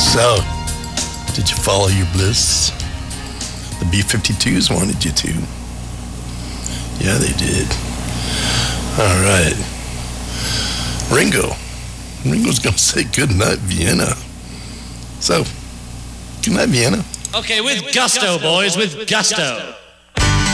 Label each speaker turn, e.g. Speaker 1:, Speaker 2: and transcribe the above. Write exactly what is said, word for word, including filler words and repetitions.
Speaker 1: So, did you follow your bliss? The B fifty-twos wanted you to. Yeah, they did. All right. Ringo. Ringo's going to say good night, Vienna. So, good night, Vienna.
Speaker 2: Okay, with gusto, boys, with gusto.